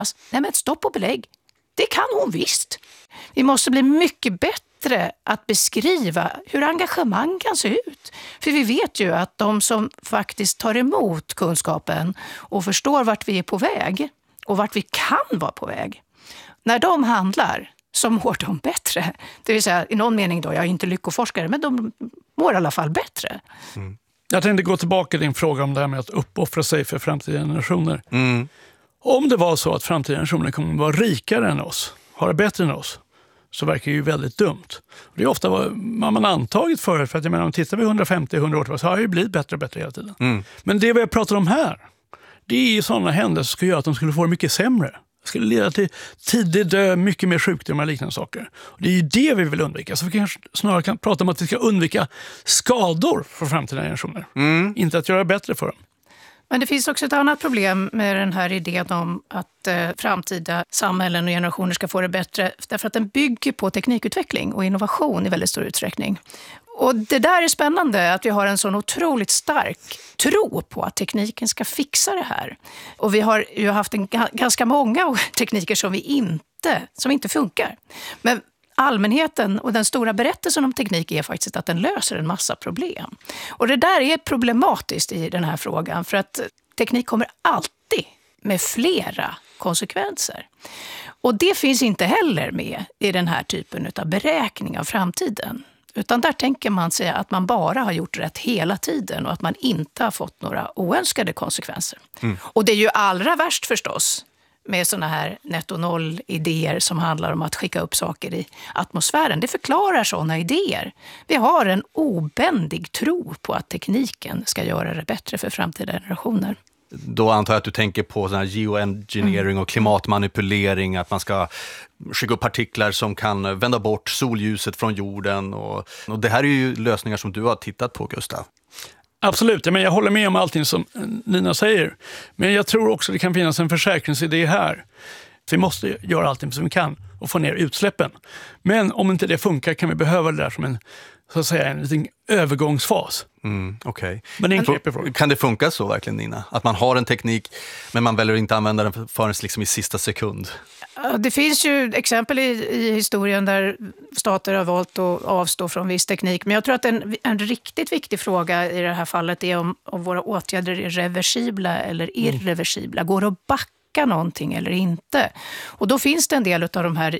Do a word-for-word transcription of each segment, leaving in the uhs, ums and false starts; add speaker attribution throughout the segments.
Speaker 1: Nej, men stopp och belägg. Det kan hon visst. Vi måste bli mycket bättre att beskriva hur engagemang kan se ut. För vi vet ju att de som faktiskt tar emot kunskapen och förstår vart vi är på väg och vart vi kan vara på väg, när de handlar så mår de bättre. Det vill säga, i någon mening då, jag är inte lyckoforskare, men de mår i alla fall bättre.
Speaker 2: Mm. Jag tänkte gå tillbaka till din fråga om det här med att uppoffra sig för framtida generationer. Mm. Om det var så att framtida generationer kommer att vara rikare än oss, ha det bättre än oss, så verkar det ju väldigt dumt. Det är ofta vad man antagit förut, för att jag menar, om tittar vi hundrafemtio till hundra år så har det ju blivit bättre och bättre hela tiden. Mm. Men det vi pratar om här, det är ju sådana händelser som skulle göra att de skulle få det mycket sämre. Det skulle leda till tidig död, mycket mer sjukdomar och liknande saker. Och det är ju det vi vill undvika. Så vi kanske snarare kan prata om att vi ska undvika skador för framtida generationer. Mm. Inte att göra bättre för dem.
Speaker 1: Men det finns också ett annat problem med den här idén om att eh, framtida samhällen och generationer ska få det bättre. Därför att den bygger på teknikutveckling och innovation i väldigt stor utsträckning. Och det där är spännande, att vi har en sån otroligt stark tro på att tekniken ska fixa det här. Och vi har ju haft en, ganska många tekniker som vi inte, som inte funkar. Men allmänheten och den stora berättelsen om teknik är faktiskt att den löser en massa problem. Och det där är problematiskt i den här frågan, för att teknik kommer alltid med flera konsekvenser. Och det finns inte heller med i den här typen av beräkning av framtiden. Utan där tänker man sig att man bara har gjort rätt hela tiden och att man inte har fått några oönskade konsekvenser. Mm. Och det är ju allra värst förstås med såna här netto noll-idéer som handlar om att skicka upp saker i atmosfären. Det förklarar såna idéer. Vi har en obändig tro på att tekniken ska göra det bättre för framtida generationer.
Speaker 3: Då antar jag att du tänker på sån här geoengineering och klimatmanipulering, att man ska skicka upp partiklar som kan vända bort solljuset från jorden. Och, och det här är ju lösningar som du har tittat på, Gustav.
Speaker 2: Absolut, men jag håller med om allting som Nina säger. Men jag tror också det kan finnas en försäkringsidé här. Vi måste göra allting som vi kan och få ner utsläppen. Men om inte det funkar kan vi behöva det där som en, så att säga, en liten övergångsfas.
Speaker 3: Mm, okay.
Speaker 2: Men det är en
Speaker 3: kan det funka så verkligen, Nina? Att man har en teknik men man väljer inte använda den förrän liksom i sista sekund?
Speaker 1: Det finns ju exempel i, i historien där stater har valt att avstå från viss teknik. Men jag tror att en, en riktigt viktig fråga i det här fallet är om, om våra åtgärder är reversibla eller irreversibla. Går det att backa någonting eller inte? Och då finns det en del av de här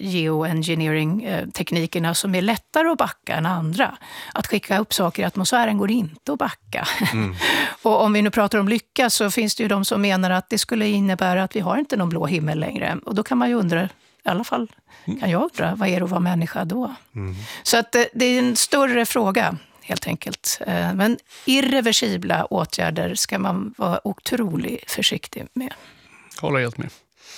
Speaker 1: geoengineering-teknikerna som är lättare att backa än andra. Att skicka upp saker i atmosfären går inte att backa. Mm. Och om vi nu pratar om lycka så finns det ju de som menar att det skulle innebära att vi har inte någon blå himmel längre. Och då kan man ju undra, i alla fall kan jag undra, vad är det att vara människa då? Mm. Så att det, det är en större fråga helt enkelt. Men irreversibla åtgärder ska man vara otroligt försiktig med.
Speaker 2: Håller helt med.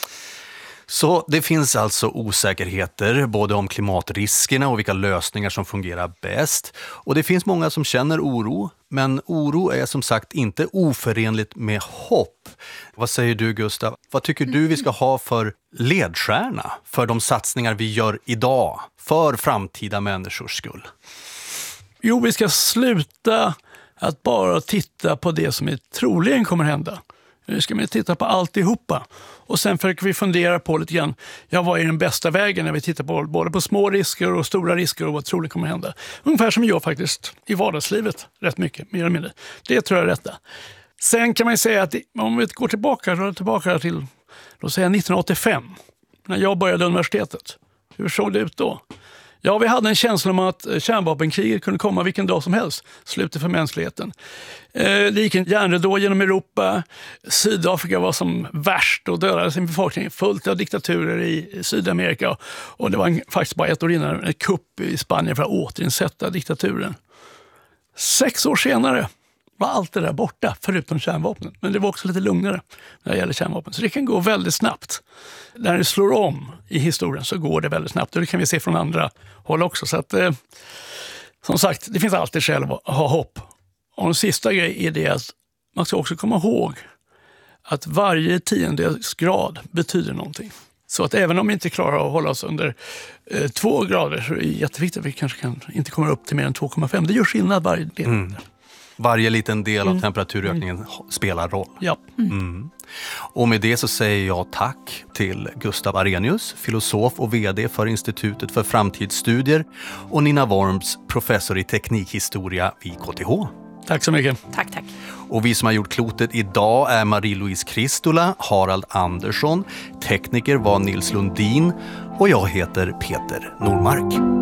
Speaker 3: Så det finns alltså osäkerheter både om klimatriskerna och vilka lösningar som fungerar bäst. Och det finns många som känner oro, men oro är som sagt inte oförenligt med hopp. Vad säger du, Gustav? Vad tycker du vi ska ha för ledstjärna för de satsningar vi gör idag för framtida människors skull?
Speaker 2: Jo, vi ska sluta att bara titta på det som är troligen kommer hända. Nu ska vi titta på alltihopa. Och sen försöker vi fundera på lite grann, ja, vad är den bästa vägen när vi tittar på både på små risker och stora risker och vad troligen kommer hända. Ungefär som jag faktiskt i vardagslivet rätt mycket, mer eller mindre. Det tror jag är rätta. Sen kan man ju säga att om vi går tillbaka, då tillbaka till låt säga nittonhundraåttiofem, när jag började universitetet. Hur såg det ut då? Ja, vi hade en känsla om att kärnvapenkriget kunde komma vilken dag som helst. Slutet för mänskligheten. Det gick en järnridå genom Europa. Sydafrika var som värst och dödade sin befolkning fullt av diktaturer i Sydamerika. Och det var en, faktiskt bara ett år innan en kupp i Spanien för att återinsätta diktaturen. Sex år senare var allt det där borta förutom kärnvapnen. Men det var också lite lugnare när det gäller kärnvapen. Så det kan gå väldigt snabbt. När det slår om i historien så går det väldigt snabbt. Och det kan vi se från andra håll också. Så att, eh, som sagt, det finns alltid skäl att ha hopp. Och den sista grejen är det att man ska också komma ihåg att varje tiondels grad betyder någonting. Så att även om vi inte klarar att hålla oss under eh, två grader så är det jätteviktigt att vi kanske kan, inte kommer upp till mer än två komma fem. Det gör skillnad varje del. Mm.
Speaker 3: Varje liten del
Speaker 2: Mm.
Speaker 3: av temperaturökningen mm. spelar roll.
Speaker 2: Ja.
Speaker 3: Mm. Och med det så säger jag tack till Gustav Arrhenius, filosof och vd för Institutet för framtidsstudier, och Nina Worms, professor i teknikhistoria vid K T H.
Speaker 2: Tack så mycket.
Speaker 1: Tack, tack.
Speaker 3: Och vi som har gjort klotet idag är Marie-Louise Kristola, Harald Andersson, tekniker var Nils Lundin och jag heter Peter Normark.